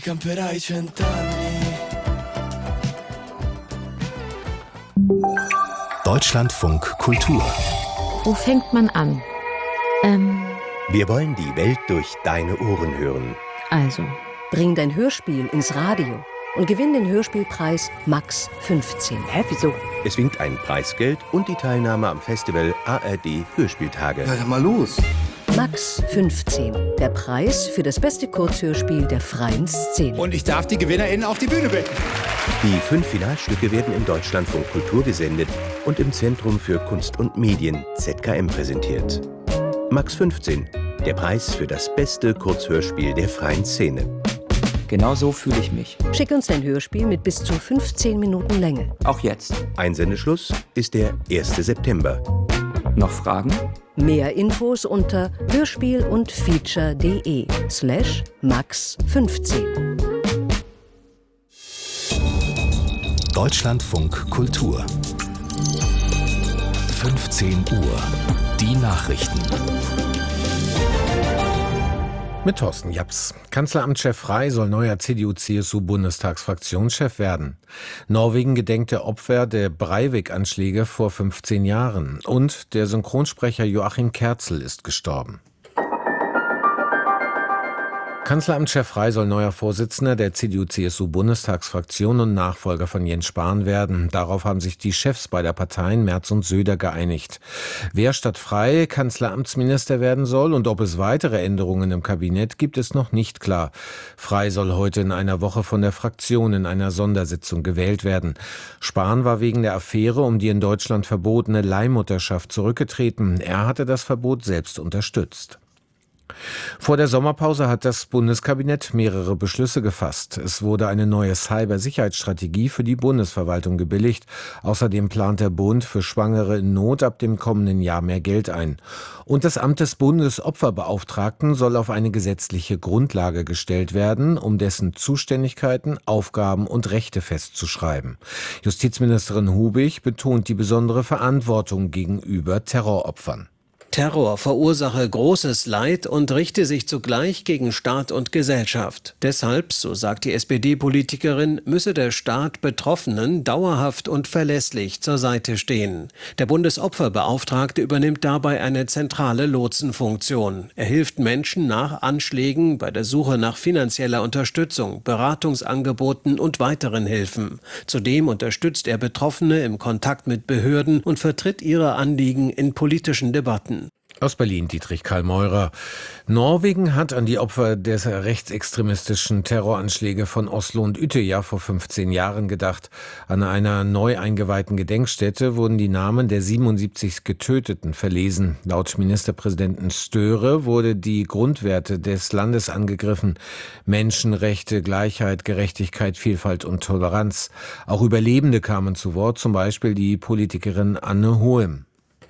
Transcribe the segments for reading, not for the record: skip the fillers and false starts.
camperai 100 anni. Deutschlandfunk Kultur. Wo fängt man an? Wir wollen die Welt durch deine Ohren hören. Also, Bring dein Hörspiel ins Radio und gewinn den Hörspielpreis Max 15. hä, wieso? Es winkt ein Preisgeld und die Teilnahme am Festival ARD Hörspieltage. Ja, dann mal los. Max 15, der Preis für das beste Kurzhörspiel der freien Szene. Und ich darf die GewinnerInnen auf die Bühne bitten. Die 5 Finalstücke werden im Deutschlandfunk Kultur gesendet und im Zentrum für Kunst und Medien ZKM präsentiert. Max 15, der Preis für das beste Kurzhörspiel der freien Szene. Genau so fühle ich mich. Schick uns dein Hörspiel mit bis zu 15 Minuten Länge. Auch jetzt. Einsendeschluss ist der 1. September. Noch Fragen? Mehr Infos unter hörspielundfeature.de/max15. Deutschlandfunk Kultur. 15 Uhr. Die Nachrichten. Mit Thorsten Japs. Kanzleramtschef Frey soll neuer CDU-CSU-Bundestagsfraktionschef werden. Norwegen gedenkt der Opfer der Breivik-Anschläge vor 15 Jahren. Und der Synchronsprecher Joachim Kerzel ist gestorben. Kanzleramtschef Frey soll neuer Vorsitzender der CDU-CSU-Bundestagsfraktion und Nachfolger von Jens Spahn werden. Darauf haben sich die Chefs beider Parteien, Merz und Söder, geeinigt. Wer statt Frey Kanzleramtsminister werden soll und ob es weitere Änderungen im Kabinett gibt, ist noch nicht klar. Frey soll heute in einer Woche von der Fraktion in einer Sondersitzung gewählt werden. Spahn war wegen der Affäre um die in Deutschland verbotene Leihmutterschaft zurückgetreten. Er hatte das Verbot selbst unterstützt. Vor der Sommerpause hat das Bundeskabinett mehrere Beschlüsse gefasst. Es wurde eine neue Cybersicherheitsstrategie für die Bundesverwaltung gebilligt. Außerdem plant der Bund für Schwangere in Not ab dem kommenden Jahr mehr Geld ein. Und das Amt des Bundesopferbeauftragten soll auf eine gesetzliche Grundlage gestellt werden, um dessen Zuständigkeiten, Aufgaben und Rechte festzuschreiben. Justizministerin Hubig betont die besondere Verantwortung gegenüber Terroropfern. Terror verursache großes Leid und richte sich zugleich gegen Staat und Gesellschaft. Deshalb, so sagt die SPD-Politikerin, müsse der Staat Betroffenen dauerhaft und verlässlich zur Seite stehen. Der Bundesopferbeauftragte übernimmt dabei eine zentrale Lotsenfunktion. Er hilft Menschen nach Anschlägen bei der Suche nach finanzieller Unterstützung, Beratungsangeboten und weiteren Hilfen. Zudem unterstützt er Betroffene im Kontakt mit Behörden und vertritt ihre Anliegen in politischen Debatten. Aus Berlin Dietrich Karl Meurer. Norwegen hat an die Opfer des rechtsextremistischen Terroranschläge von Oslo und Utøya vor 15 Jahren gedacht. An einer neu eingeweihten Gedenkstätte wurden die Namen der 77 Getöteten verlesen. Laut Ministerpräsidenten Støre wurde die Grundwerte des Landes angegriffen. Menschenrechte, Gleichheit, Gerechtigkeit, Vielfalt und Toleranz. Auch Überlebende kamen zu Wort, zum Beispiel die Politikerin Anne Hoem.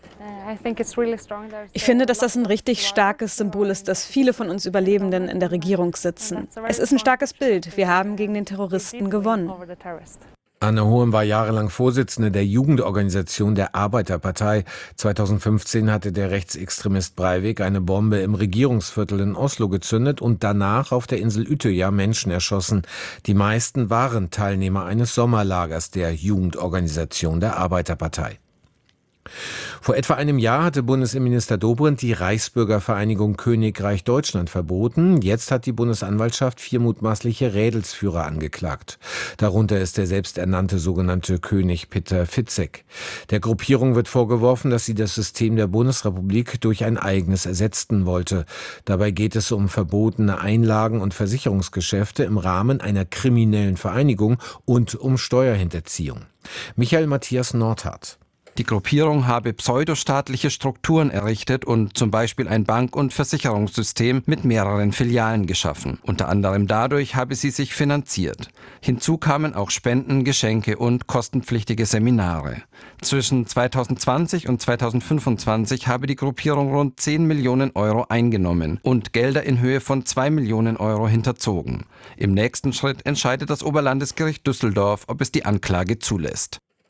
Ich finde, dass das ein richtig starkes Symbol ist, dass viele von uns Überlebenden in der Regierung sitzen. Es ist ein starkes Bild. Wir haben gegen den Terroristen gewonnen. Anne Hoem war jahrelang Vorsitzende der Jugendorganisation der Arbeiterpartei. 2015 hatte der Rechtsextremist Breivik eine Bombe im Regierungsviertel in Oslo gezündet und danach auf der Insel Utøya Menschen erschossen. Die meisten waren Teilnehmer eines Sommerlagers der Jugendorganisation der Arbeiterpartei. Vor etwa einem Jahr hatte Bundesinnenminister Dobrindt die Reichsbürgervereinigung Königreich Deutschland verboten. Jetzt hat die Bundesanwaltschaft 4 mutmaßliche Rädelsführer angeklagt. Darunter ist der selbsternannte sogenannte König Peter Fitzek. Der Gruppierung wird vorgeworfen, dass sie das System der Bundesrepublik durch ein eigenes ersetzen wollte. Dabei geht es um verbotene Einlagen- und Versicherungsgeschäfte im Rahmen einer kriminellen Vereinigung und um Steuerhinterziehung. Michael Matthias Nordhardt. Die Gruppierung habe pseudostaatliche Strukturen errichtet und zum Beispiel ein Bank- und Versicherungssystem mit mehreren Filialen geschaffen. Unter anderem dadurch habe sie sich finanziert. Hinzu kamen auch Spenden, Geschenke und kostenpflichtige Seminare. Zwischen 2020 und 2025 habe die Gruppierung rund 10 Millionen Euro eingenommen und Gelder in Höhe von 2 Millionen Euro hinterzogen. Im nächsten Schritt entscheidet das Oberlandesgericht Düsseldorf, ob es die Anklage zulässt.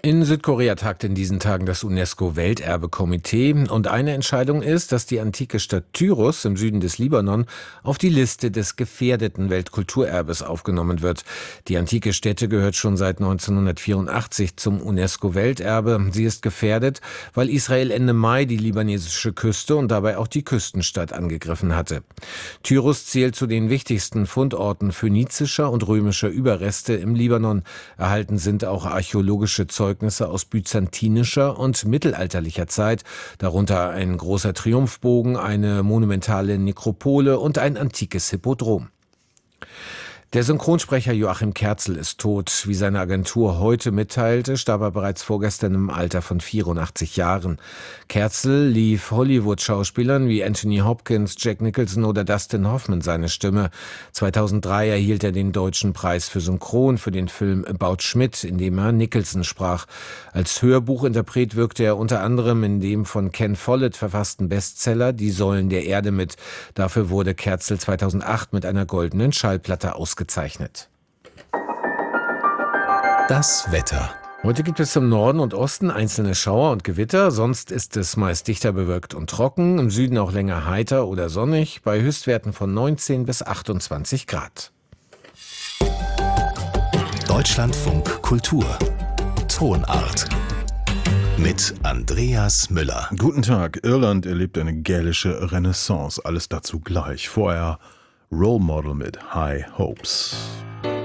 In Südkorea tagt in diesen Tagen das UNESCO-Welterbekomitee und eine Entscheidung ist, dass die antike Stadt Tyros im Süden des Libanon auf die Liste des gefährdeten Weltkulturerbes aufgenommen wird. Die antike Stätte gehört schon seit 1984 zum UNESCO-Welterbe. Sie ist gefährdet, weil Israel Ende Mai die libanesische Küste und dabei auch die Küstenstadt angegriffen hatte. Tyros zählt zu den wichtigsten Fundorten phönizischer und römischer Überreste im Libanon. Erhalten sind auch archäologische Zeugnisse aus byzantinischer und mittelalterlicher Zeit, darunter ein großer Triumphbogen, eine monumentale Nekropole und ein antikes Hippodrom. Der Synchronsprecher Joachim Kerzel ist tot. Wie seine Agentur heute mitteilte, starb er bereits vorgestern im Alter von 84 Jahren. Kerzel lief Hollywood-Schauspielern wie Anthony Hopkins, Jack Nicholson oder Dustin Hoffman seine Stimme. 2003 erhielt er den Deutschen Preis für Synchron für den Film About Schmidt, in dem er Nicholson sprach. Als Hörbuchinterpret wirkte er unter anderem in dem von Ken Follett verfassten Bestseller Die Säulen der Erde mit. Dafür wurde Kerzel 2008 mit einer goldenen Schallplatte ausgezeichnet. Das Wetter. Heute gibt es im Norden und Osten einzelne Schauer und Gewitter, sonst ist es meist dichter bewölkt und trocken, im Süden auch länger heiter oder sonnig, bei Höchstwerten von 19 bis 28 Grad. Deutschlandfunk Kultur. Tonart. Mit Andreas Müller. Guten Tag. Irland erlebt eine gälische Renaissance. Alles dazu gleich. Vorher Role Model mit High Hopes.